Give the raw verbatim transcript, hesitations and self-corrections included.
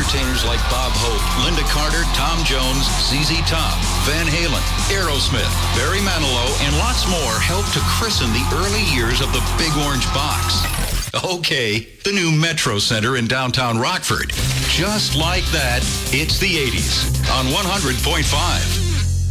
entertainers like Bob Hope, Linda Carter, Tom Jones, Z Z Top, Van Halen, Aerosmith, Barry Manilow, and lots more helped to christen the early years of the Big Orange Box. Okay, the new Metro Center in downtown Rockford. Just like that, it's the eighties on one hundred point five.